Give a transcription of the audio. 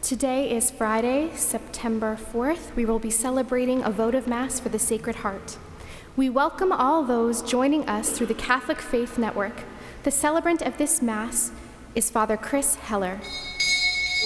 Today is Friday, September 4th. We will be celebrating a votive Mass for the Sacred Heart. We welcome all those joining us through the Catholic Faith Network. The celebrant of this Mass is Father Chris Heller.